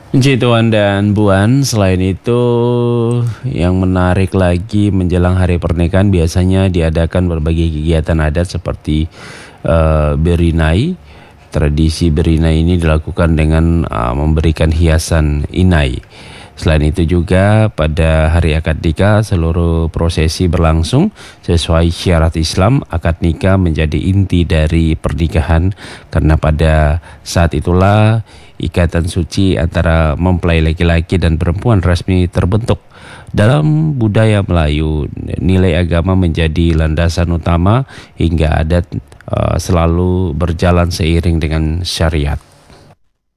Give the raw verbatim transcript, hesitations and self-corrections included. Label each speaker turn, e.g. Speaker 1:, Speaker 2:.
Speaker 1: Puji Tuan dan Buan, selain itu yang menarik lagi menjelang hari pernikahan biasanya diadakan berbagai kegiatan adat seperti uh, berinai. Tradisi berinai ini dilakukan dengan uh, memberikan hiasan inai. Selain itu juga pada hari akad nikah seluruh prosesi berlangsung sesuai syarat Islam. Akad nikah menjadi inti dari pernikahan karena pada saat itulah ikatan suci antara mempelai laki-laki dan perempuan resmi terbentuk. Dalam budaya Melayu, nilai agama menjadi landasan utama hingga adat uh, selalu berjalan seiring dengan syariat.